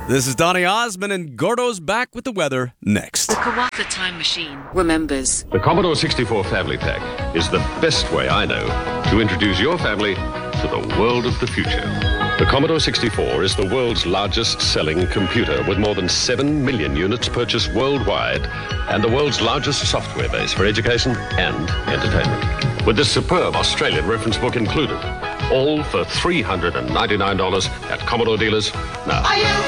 This is Donny Osmond, and Gordo's back with the weather next. The Kawaka Time Machine remembers. The Commodore 64 Family Pack is the best way I know to introduce your family to the world of the future. The Commodore 64 is the world's largest selling computer with more than 7 million units purchased worldwide and the world's largest software base for education and entertainment. With this superb Australian reference book included, all for $399 at Commodore dealers now.